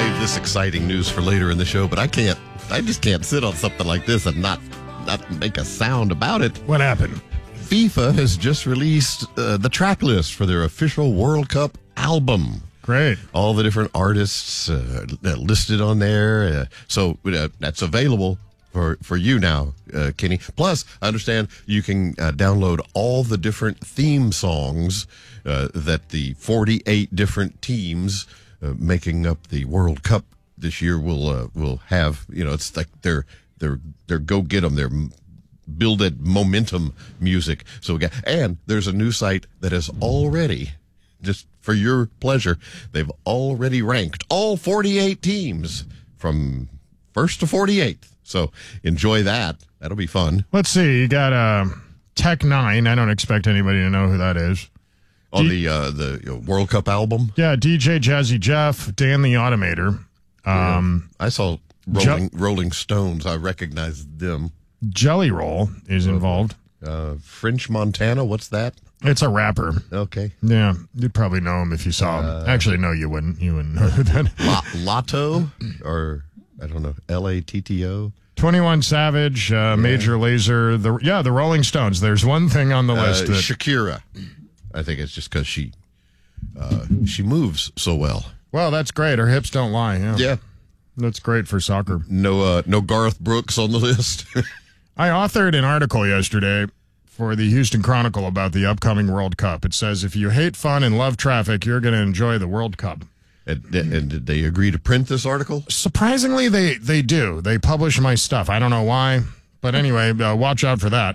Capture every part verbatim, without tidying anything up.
save this exciting news for later in the show, but I can't. I just can't sit on something like this and not not make a sound about it. What happened? FIFA has just released uh, the track list for their official World Cup album. Great. All the different artists uh, listed on there. Uh, so uh, that's available for, for you now, uh, Kenny. Plus, I understand you can uh, download all the different theme songs uh, that the forty-eight different teams uh, making up the World Cup this year will uh, will have. You know, it's like they're they're they're go get 'em. They're builded momentum music. So we got, and there's a new site that has already, just for your pleasure, they've already ranked all forty-eight teams from first to forty-eighth. So enjoy that. That'll be fun. Let's see. You got uh, Tech Nine. I don't expect anybody to know who that is. On D- the uh, the you know, World Cup album. Yeah, D J Jazzy Jeff, Dan the Automator. Um, yeah. I saw Rolling, Je- Rolling Stones. I recognized them. Jelly Roll is involved. Uh, French Montana. What's that? It's a rapper. Okay. Yeah, you'd probably know him if you saw him. Uh, Actually, no, you wouldn't. You wouldn't know that. La- Lotto, or I don't know, L A T T O. twenty-one Savage, uh, yeah. Major Lazer. The yeah, the Rolling Stones. There's one thing on the uh, list. That, Shakira. I think it's just because she uh, she moves so well. Well, that's great. Her hips don't lie. Yeah. Yeah. That's great for soccer. No, uh, no Garth Brooks on the list. I authored an article yesterday for the Houston Chronicle about the upcoming World Cup. It says, if you hate fun and love traffic, you're going to enjoy the World Cup. And, and did they agree to print this article? Surprisingly, they, they do. They publish my stuff. I don't know why. But anyway, uh, watch out for that.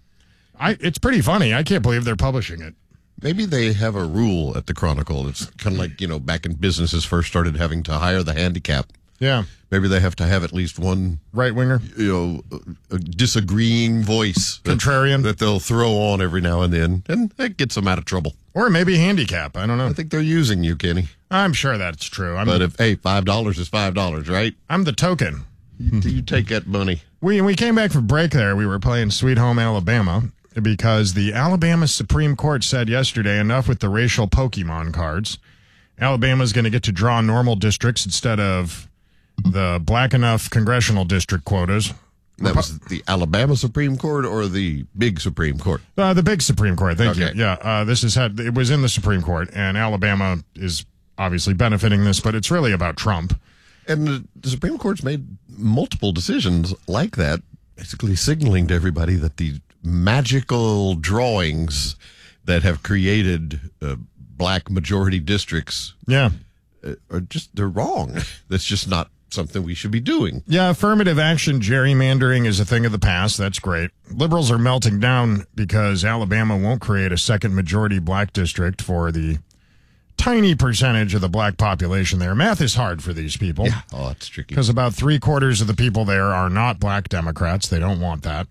I It's pretty funny. I can't believe they're publishing it. Maybe they have a rule at the Chronicle. It's kind of like, you know, back in businesses first started having to hire the handicap. Yeah. Maybe they have to have at least one right winger, you know, a disagreeing voice, contrarian that, that they'll throw on every now and then, and that gets them out of trouble. Or maybe handicap. I don't know. I think they're using you, Kenny. I'm sure that's true. I'm but if hey, five dollars is five dollars, right? I'm the token. You, you take that money. We we came back from break. There, we were playing Sweet Home Alabama because the Alabama Supreme Court said yesterday, enough with the racial Pokemon cards. Alabama's going to get to draw normal districts instead of the black enough congressional district quotas. That was the Alabama Supreme Court or the big Supreme Court? Uh, the big Supreme Court. Thank okay. you. Yeah, uh, this is had it was in the Supreme Court, and Alabama is obviously benefiting this, but it's really about Trump. And the, the Supreme Court's made multiple decisions like that, basically signaling to everybody that the magical drawings that have created uh, black majority districts, yeah, uh, are just they're wrong. That's just not something we should be doing. Yeah, affirmative action gerrymandering is a thing of the past. That's great. Liberals are melting down because Alabama won't create a second majority black district for the tiny percentage of the black population there. Math is hard for these people. Yeah. Oh, it's tricky. Because about three quarters of the people there are not black Democrats. They don't want that.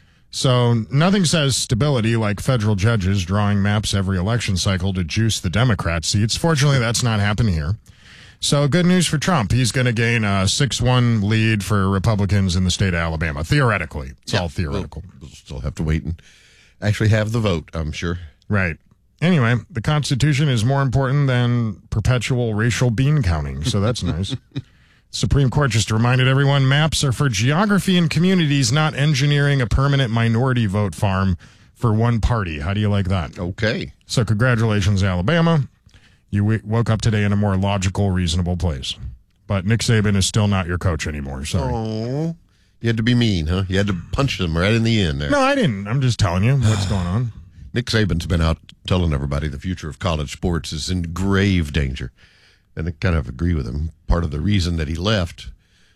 So nothing says stability like federal judges drawing maps every election cycle to juice the Democrat seats. Fortunately, that's not happening here. So good news for Trump. He's going to gain a six one lead for Republicans in the state of Alabama. Theoretically. It's yeah, all theoretical. We'll, we'll still have to wait and actually have the vote, I'm sure. Right. Anyway, the Constitution is more important than perpetual racial bean counting, so that's nice. Supreme Court just reminded everyone maps are for geography and communities, not engineering a permanent minority vote farm for one party. How do you like that? Okay. So congratulations, Alabama. You w- woke up today in a more logical, reasonable place. But Nick Saban is still not your coach anymore. Sorry. Oh, you had to be mean, huh? You had to punch them right in the end there. No, I didn't. I'm just telling you what's going on. Nick Saban's been out telling everybody the future of college sports is in grave danger. And I kind of agree with him. Part of the reason that he left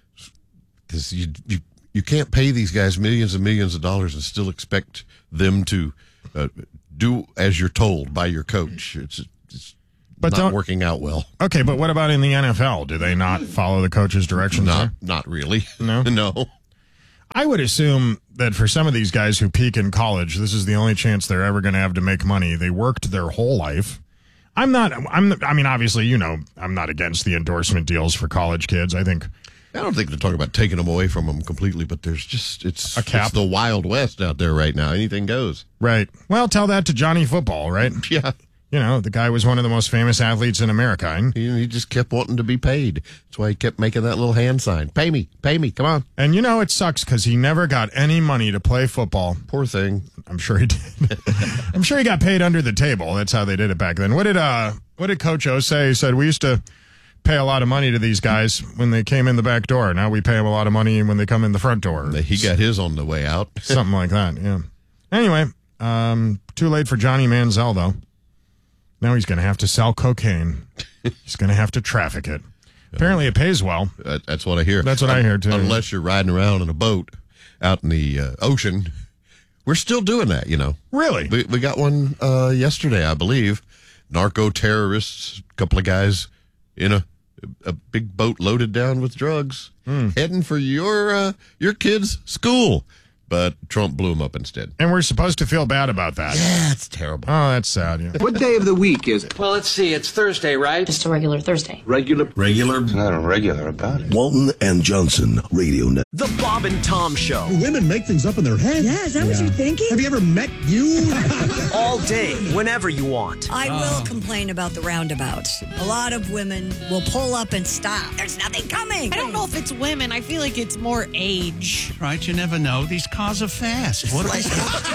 is you, you, you can't pay these guys millions and millions of dollars and still expect them to uh, do as you're told by your coach. It's, it's but not working out well. Okay, but what about in the N F L? Do they not follow the coach's directions? Not, there? not really. No? No. I would assume that for some of these guys who peak in college, this is the only chance they're ever going to have to make money. They worked their whole life. I'm not, I'm, I mean, obviously, you know, I'm not against the endorsement deals for college kids. I think. I don't think they're talking about taking them away from them completely, but there's just, it's, a cap. It's the Wild West out there right now. Anything goes. Right. Well, tell that to Johnny Football, right? Yeah. You know, the guy was one of the most famous athletes in America. And, He, he just kept wanting to be paid. That's why he kept making that little hand sign. Pay me, pay me, come on. and you know, it sucks because he never got any money to play football. Poor thing. I'm sure he did. I'm sure he got paid under the table. That's how they did it back then. What did uh what did Coach O say? He said, we used to pay a lot of money to these guys when they came in the back door. Now we pay them a lot of money when they come in the front door. He got his on the way out. Something like that, yeah. Anyway, um, too late for Johnny Manziel, though. Now he's going to have to sell cocaine. He's going to have to traffic it. Apparently it pays well. Uh, that's what I hear. That's what I hear, too. Unless you're riding around in a boat out in the uh, ocean. We're still doing that, you know. Really? We, we got one uh, yesterday, I believe. Narco-terrorists, a couple of guys in a a big boat loaded down with drugs, Mm. heading for your uh, your kid's school. But Trump blew them up instead. And we're supposed to feel bad about that. Yeah, it's terrible. Oh, that's sad, yeah. What day of the week is it? Well, let's see. It's Thursday, right? Just a regular Thursday. Regular. Regular. Not regular about it. Walton and Johnson Radio Net. The Bob and Tom Show. Women make things up in their head. Yeah, is that what you're thinking? Have you ever met you? All day, whenever you want. I will complain about the roundabouts. A lot of women will pull up and stop. There's nothing coming. I don't know if it's women. I feel like it's more age. Right, you never know. These cars are fast. What They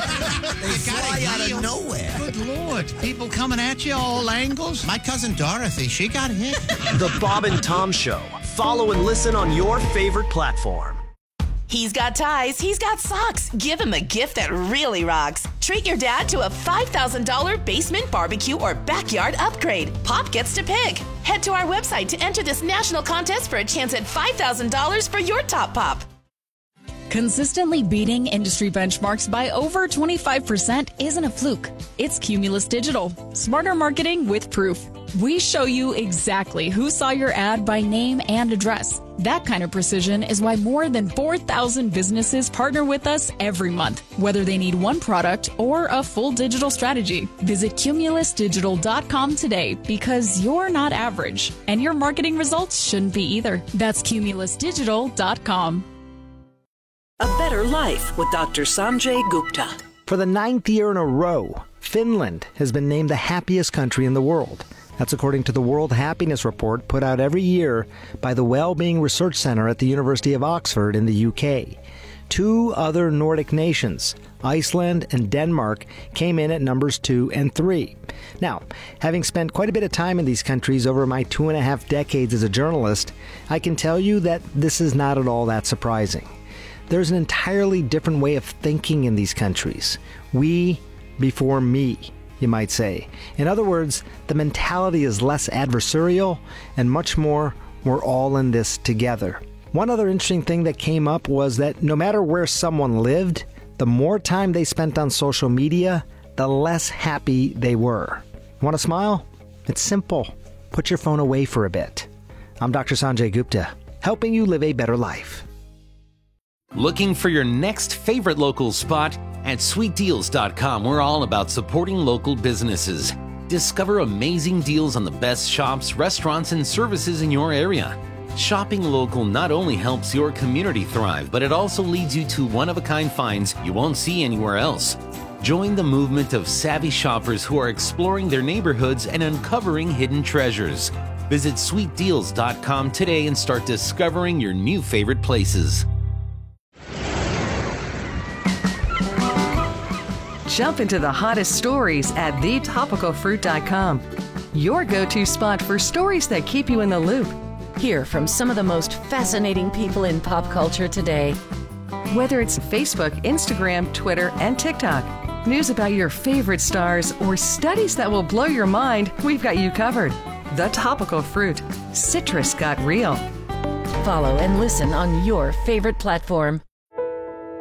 fly out of nowhere. Good Lord. People coming at you all angles. My cousin Dorothy, she got hit. The Bob and Tom Show. Follow and listen on your favorite platform. He's got ties, he's got socks. Give him a gift that really rocks. Treat your dad to a five thousand dollars basement barbecue or backyard upgrade. Pop gets to pick. Head to our website to enter this national contest for a chance at five thousand dollars for your top pop. Consistently beating industry benchmarks by over twenty-five percent isn't a fluke. It's Cumulus Digital. Smarter marketing with proof. We show you exactly who saw your ad by name and address. That kind of precision is why more than four thousand businesses partner with us every month, whether they need one product or a full digital strategy. Visit cumulus digital dot com today because you're not average, and your marketing results shouldn't be either. That's cumulus digital dot com. A Better Life with Doctor Sanjay Gupta. For the ninth year in a row, Finland has been named the happiest country in the world. That's according to the World Happiness Report put out every year by the Wellbeing Research Center at the University of Oxford in the U K. Two other Nordic nations, Iceland and Denmark, came in at numbers two and three. Now, having spent quite a bit of time in these countries over my two and a half decades as a journalist, I can tell you that this is not at all that surprising. There's an entirely different way of thinking in these countries. We before me, you might say. In other words, the mentality is less adversarial and much more, we're all in this together. One other interesting thing that came up was that no matter where someone lived, the more time they spent on social media, the less happy they were. Want to smile? It's simple. Put your phone away for a bit. I'm Doctor Sanjay Gupta, helping you live a better life. Looking for your next favorite local spot? At sweet deals dot com, we're all about supporting local businesses. Discover amazing deals on the best shops, restaurants, and services in your area. Shopping local not only helps your community thrive, but it also leads you to one-of-a-kind finds you won't see anywhere else. Join the movement of savvy shoppers who are exploring their neighborhoods and uncovering hidden treasures. Visit sweet deals dot com today and start discovering your new favorite places. Jump into the hottest stories at the topical fruit dot com. Your go-to spot for stories that keep you in the loop. Hear from some of the most fascinating people in pop culture today. Whether it's Facebook, Instagram, Twitter, and TikTok, news about your favorite stars, or studies that will blow your mind, we've got you covered. The Topical Fruit. Citrus got real. Follow and listen on your favorite platform.